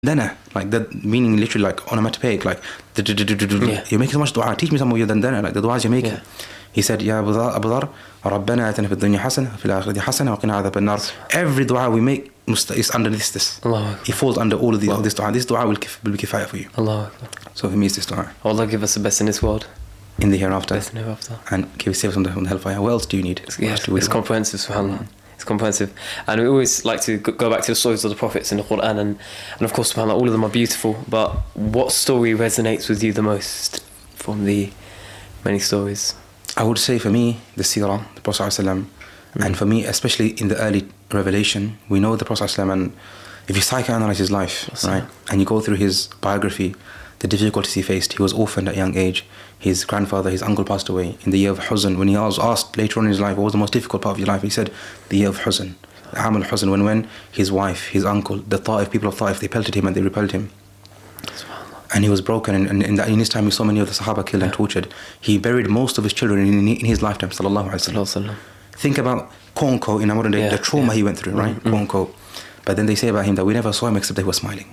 dandana, like that, meaning literally like onomatopoeic, like you're making so much dua. Teach me some of your dandana, like the duas you're making. He said, Ya Abu Dhar, ربنا آتنا في الدنيا حسنة وفي الآخرة حسنة وقنا عذاب النار. Every dua we make is under this. It falls under all of this dua. This dua will be kifaya for you. Allah. So for me, it's this dua. Allah give us the best in this world. In the hereafter. Best in the hereafter. And give us safe from the hellfire. What else do you need? It's comprehensive, subhanAllah. It's comprehensive. And we always like to go back to the stories of the prophets in the Quran, and of course, subhanAllah, all of them are beautiful. But what story resonates with you the most from the many stories? I would say for me, the seerah, the Prophet ﷺ, and for me, especially in the early revelation, we know the Prophet ﷺ, and if you psychoanalyze his life, right, and you go through his biography, the difficulties he faced. He was orphaned at a young age. His grandfather, his uncle passed away in the year of Huzn. When he was asked later on in his life, what was the most difficult part of your life? He said, the year of Huzn. Aam al-Huzn, when his wife, his uncle, the Ta'if, people of Ta'if, they pelted him and they repelled him. And he was broken, and in his time, he saw many of the Sahaba killed and tortured. He buried most of his children in his lifetime, sallallahu alaihi wasallam. Think about, quote unquote, in our modern day, the trauma he went through, right? Quote unquote. But then they say about him that we never saw him except that he was smiling.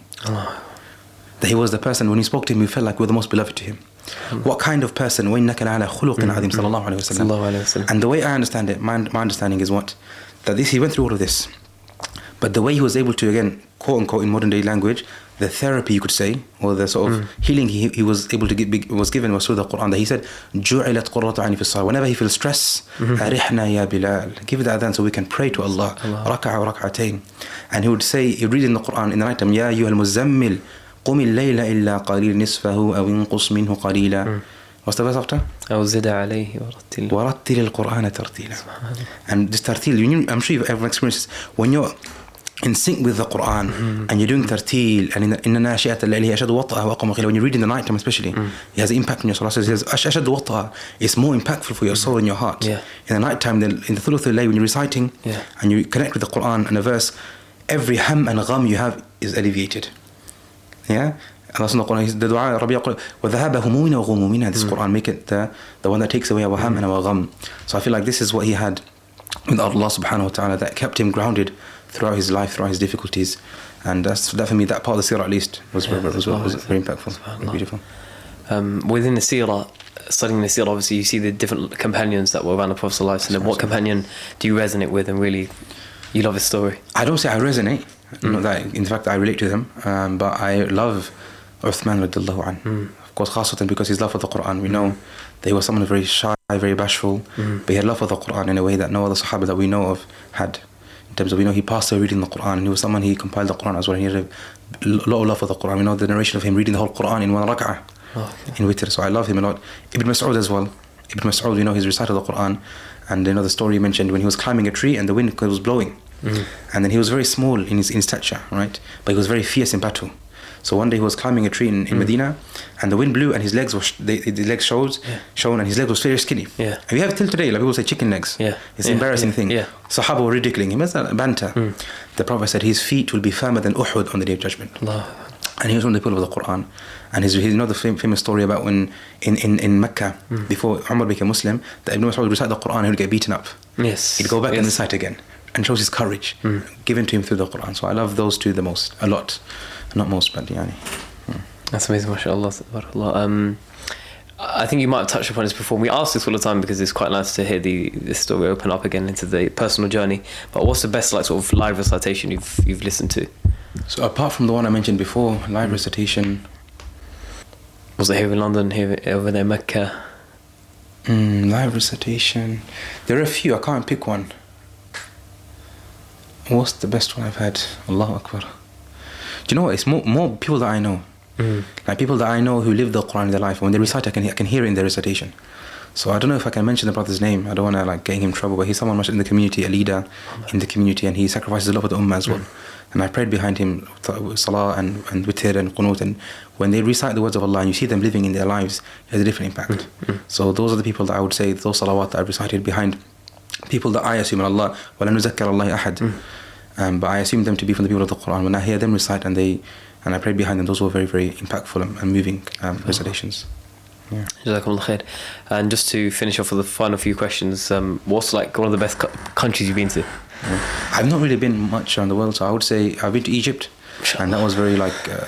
That he was the person, when he spoke to him, we felt like we were the most beloved to him. What kind of person? وَإِنَّكَ لَعَلَى خُلُقٍ عَظِيمٍ sallallahu alaihi wasallam. And the way I understand it, my understanding is what? That he went through all of this. But the way he was able to, again, quote unquote, in modern day language, the therapy, you could say, or the sort of healing he was able to get, was given was through the Quran. That he said, جُعِلَتْ قُرَّةُ عَيْنِي فِي الصَّلَاةِ. Whenever he feels stress, أَرِحْنَا يَا بِلَالِ. Give the adhan so we can pray to Allah. رَكَعَ وَرَكَعَتَيْن. And he would say, he read in the Quran in the night time, يَا أَيُّهَا الْمُزَّمِّلِ قُمِ اللَّيْلَ إِلَّا قَلِيلٍ نِصْفَهُ أَوْ انقُصْ مِنْهُ قَلِيلًا. What's the verse after? أو زد عليه وَرَتِّلِ الْقُرْآنَ تَرْتِيلًا. And this tartil, I'm sure everyone experiences, when you're in sync with the Quran and you're doing tartil, and in the ناشئة الليل أشد وطأها وأقوم قيلا, when you read in the night time especially, it has an impact on your soul. It says أشد وطأها, it's more impactful for your soul and your heart. In the night time, in the thuluth al-layl, when you're reciting and you connect with the Quran and a verse, every ham and gham you have is alleviated. Allah in the Quran, the dua Rabbi yaqul وَذَهَبَ هُمُومِنَا وَغُمُومِنَا. This Quran, make it the one that takes away our ham and our gham. So I feel like this is what he had with Allah subhanahu wa ta'ala, that kept him grounded throughout his life, throughout his difficulties. And that for me, that part of the seerah at least was very impactful, very beautiful. Within the seerah, studying the seerah, obviously you see the different companions that were around the Prophet's life. And what companion do you resonate with and really you love his story? I don't say I resonate, not that, in fact I relate to them, but I love Uthman radiallahu anhu. Of course, khasatan because his love for the Quran. We know that he was someone very shy, very bashful, but he had love for the Quran in a way that no other Sahaba that we know of had. In terms of, he passed away reading the Quran, and he was someone, he compiled the Quran as well, and he had a lot of love for the Quran. We know the narration of him reading the whole Quran in one rak'ah, in witr, so I love him a lot. Ibn Mas'ud as well. Ibn Mas'ud, he's recited the Quran, and the story you mentioned when he was climbing a tree and the wind was blowing, and then he was very small in his stature, right? But he was very fierce in battle. So one day he was climbing a tree in Medina, and the wind blew, and his legs were the legs shown, and his legs was very skinny. And we have till today, like people say, chicken legs. It's an embarrassing thing. Sahaba were ridiculing him. It's a banter. The Prophet said his feet will be firmer than Uhud on the Day of Judgment. And he was one of the people of the Quran. And the famous story about when in Mecca, before Umar became Muslim, that Ibn Mas'ud would recite the Quran and he would get beaten up. He'd go back and recite again, and shows his courage given to him through the Quran. So I love those two the most, a lot. Not most, but yani. That's amazing, mashallah. I think you might have touched upon this before. We ask this all the time because it's quite nice to hear this story open up again into the personal journey. But what's the best sort of live recitation you've listened to? So apart from the one I mentioned before, live recitation. Was it here in London, over there in Mecca? Live recitation. There are a few, I can't pick one. What's the best one I've had? Allahu Akbar. Do you know what? It's more people that I know. Like people that I know who live the Quran in their life. When they recite, I can hear it in their recitation. So I don't know if I can mention the brother's name. I don't want to get him in trouble, but he's someone much in the community, a leader in the community, and he sacrifices a lot for the ummah as well. And I prayed behind him, salah and witr and qunut, and when they recite the words of Allah and you see them living in their lives, it has a different impact. So those are the people that I would say, those salawat that I've recited behind people that I assume in Allah, وَلَا نُزَكَّرَ اللَّهِ أَحَدٍ. But I assume them to be from the people of the Quran. When I hear them recite and I prayed behind them, those were very, very impactful and moving recitations. Jazakumullah khair. And just to finish off with the final few questions, what's one of the best countries you've been to? I've not really been much around the world, so I would say I've been to Egypt. and that was very like